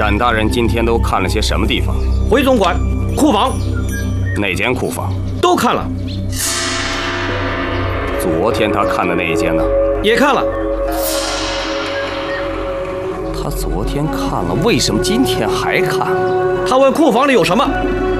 展大人今天都看了些什么地方？ 回总管，库房。 哪间库房？ 都看了。 昨天他看的那一间呢？ 也看了。 他昨天看了，为什么今天还看？ 他问库房里有什么？